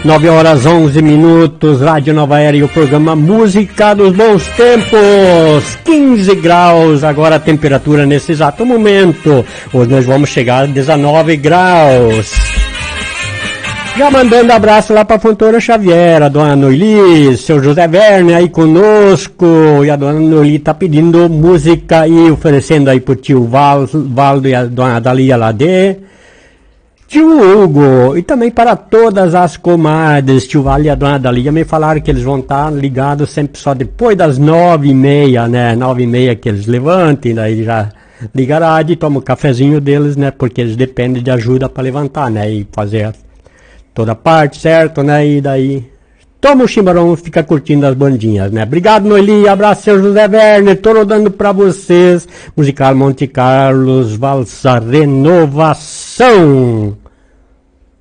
9 horas 11 minutos, Rádio Nova Era e o programa Música dos Bons Tempos. 15 graus agora a temperatura nesse exato momento. Hoje nós vamos chegar a 19 graus. Já mandando abraço lá para a Fontoura Xavier, a dona Noeli, seu José Verne aí conosco. E a dona Noeli tá pedindo música aí, oferecendo aí pro tio Valdo e a dona Dalia Ladê. Tio Hugo, e também para todas as comadres, tio Vale e a dona Dalia me falaram que eles vão estar ligados sempre só depois das 9h30, né? 9h30 que eles levantem, daí já liga a rádio e toma o cafezinho deles, né? Porque eles dependem de ajuda para levantar, né? E fazer toda a parte, certo, né? E daí toma o chimbarão e fica curtindo as bandinhas, né? Obrigado, Noeli, abraço, seu José Werner, tô rodando pra vocês, musical Monte Carlos, valsa Renovação.